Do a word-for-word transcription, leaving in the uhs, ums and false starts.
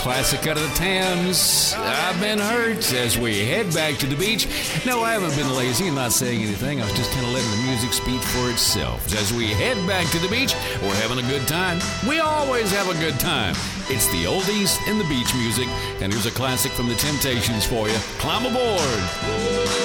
classic out of the Thames. I've been hurt as we head back to the beach. No, I haven't been lazy and not saying anything. I was just kind of letting the music speak for itself. As we head back to the beach, we're having a good time. We always have a good time. It's the oldies and the beach music. And here's a classic from the Temptations for you. Climb aboard.